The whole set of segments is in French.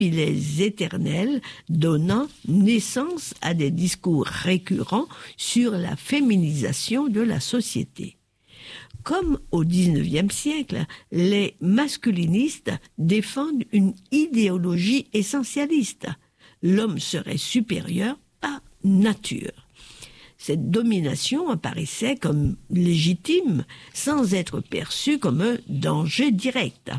pilets éternels, donnant naissance à des discours récurrents sur la féminisation de la société. Comme au XIXe siècle, les masculinistes défendent une idéologie essentialiste. L'homme serait supérieur par nature. Cette domination apparaissait comme légitime, sans être perçue comme un danger direct.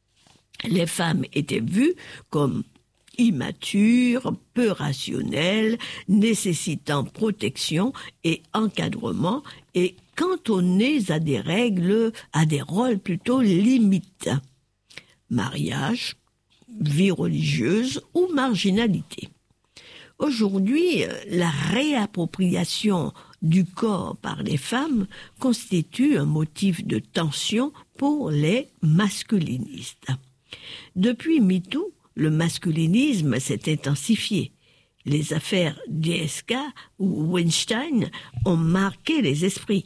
Les femmes étaient vues comme immatures, peu rationnelles, nécessitant protection et encadrement et cantonnées à des règles, à des rôles plutôt limites. Mariage, vie religieuse ou marginalité. Aujourd'hui, la réappropriation du corps par les femmes constitue un motif de tension pour les masculinistes. Depuis MeToo, le masculinisme s'est intensifié. Les affaires DSK ou Weinstein ont marqué les esprits.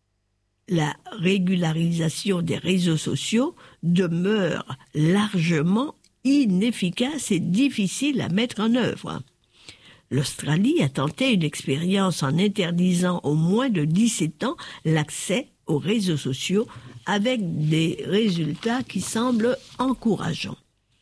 La régularisation des réseaux sociaux demeure largement inefficace et difficile à mettre en œuvre. L'Australie a tenté une expérience en interdisant aux moins de 17 ans l'accès aux réseaux sociaux avec des résultats qui semblent encourageants.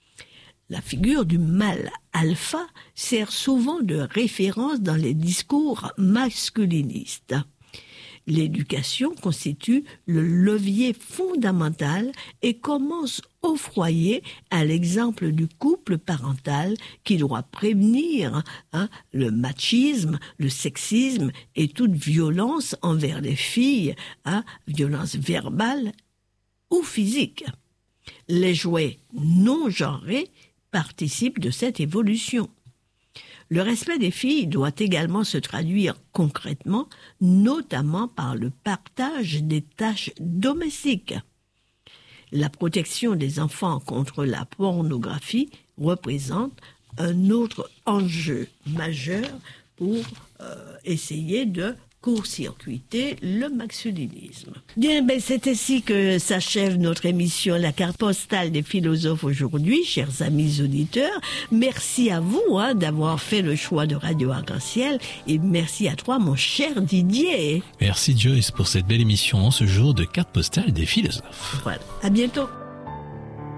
La figure du mâle alpha sert souvent de référence dans les discours masculinistes. L'éducation constitue le levier fondamental et commence au foyer à l'exemple du couple parental qui doit prévenir le machisme, le sexisme et toute violence envers les filles, violence verbale ou physique. Les jouets non genrés participent de cette évolution. Le respect des filles doit également se traduire concrètement, notamment par le partage des tâches domestiques. La protection des enfants contre la pornographie représente un autre enjeu majeur pour essayer de court-circuiter le masculinisme. Bien, c'est ainsi que s'achève notre émission La carte postale des philosophes aujourd'hui, chers amis auditeurs. Merci à vous d'avoir fait le choix de Radio Arc-en-Ciel et merci à toi, mon cher Didier. Merci Joyce pour cette belle émission en ce jour de carte postale des philosophes. Voilà, à bientôt.